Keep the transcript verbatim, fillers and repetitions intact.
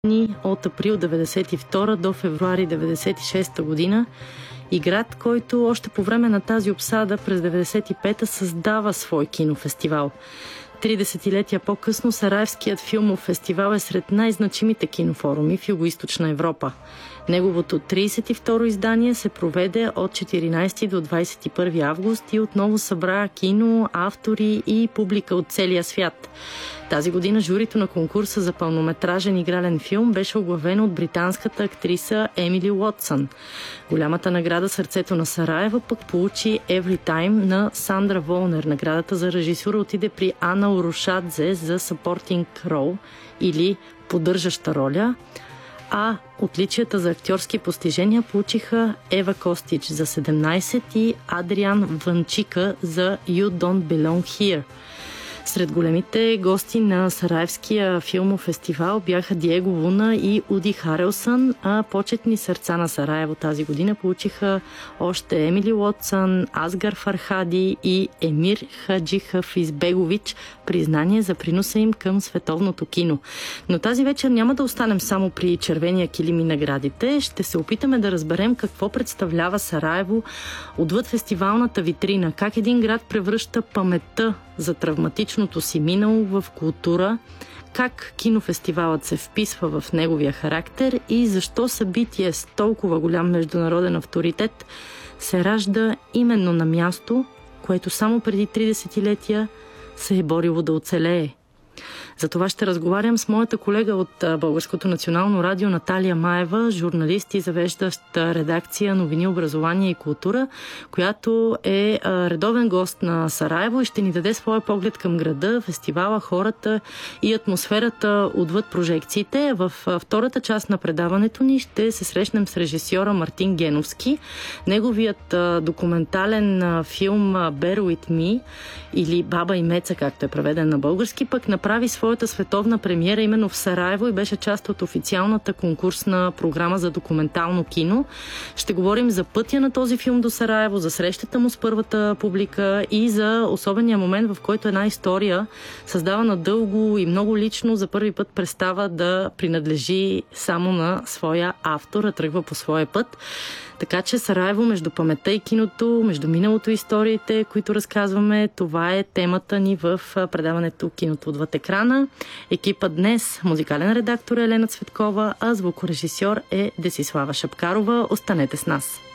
от април деветдесет и втора до февруари деветдесет и шеста година и град, който още по време на тази обсада през деветдесет и пета създава свой кинофестивал. Три десетилетия по-късно Сараевският филмов фестивал е сред най-значимите кинофоруми в Югоизточна Европа. Неговото тридесет и второ издание се проведе от четиринадесети до двадесет и първи август и отново събра кино, автори и публика от целия свят. Тази година журито на конкурса за пълнометражен игрален филм беше оглавено от британската актриса Емили Уотсън. Голямата награда "Сърцето на Сараево" пък получи Every Time на Сандра Волнер. Наградата за режисура отиде при Ана Урушадзе за Supporting Role или поддържаща роля, а отличията за актьорски постижения получиха Ева Костич за седемнадесет и Адриан Ванчика за You Don't Belong Here. Сред големите гости на Сараевския филмов фестивал бяха Диего Луна и Уди Харелсън, а почетни сърца на Сараево тази година получиха още Емили Уотсън, Асгар Фархади и Емир Хаджихафизбегович, признание за приноса им към световното кино. Но тази вечер няма да останем само при червения килим и наградите. Ще се опитаме да разберем какво представлява Сараево отвъд фестивалната витрина, как един град превръща паметта за травматичното си минало в култура, как кинофестивалът се вписва в неговия характер и защо събитие с толкова голям международен авторитет се ражда именно на място, което само преди три десетилетия се е борило да оцелее. За това ще разговарям с моята колега от Българското национално радио Наталия Маева, журналист и завеждаща редакция "Новини, образование и култура", която е редовен гост на Сараево и ще ни даде своя поглед към града, фестивала, хората и атмосферата отвъд прожекциите. В втората част на предаването ни ще се срещнем с режисьора Мартин Геновски. Неговият документален филм "Bear with me" или "Баба и Меца", както е преведен на български, пък направи своята световна премиера именно в Сараево и беше част от официалната конкурсна програма за документално кино. Ще говорим за пътя на този филм до Сараево, за срещата му с първата публика и за особения момент, в който една история, създавана дълго и много лично, за първи път престава да принадлежи само на своя автор, а тръгва по своя път. Така че Сараево между паметта и киното, между миналото и историите, които разказваме, това е темата ни в предаването "Киното отвъд екрана". Екипът днес: музикален редактор е Елена Цветкова, а звукорежисьор е Десислава Шапкарова. Останете с нас!